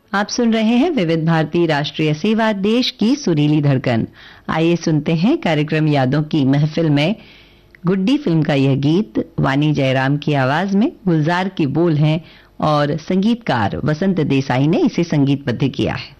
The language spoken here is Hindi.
आप सुन रहे हैं विविध भारती राष्ट्रीय सेवा, देश की सुरीली धड़कन। आइए सुनते हैं कार्यक्रम यादों की महफिल में गुड्डी फिल्म का यह गीत। वानी जयराम की आवाज में, गुलजार के बोल हैं और संगीतकार वसंत देसाई ने इसे संगीतबद्ध किया है।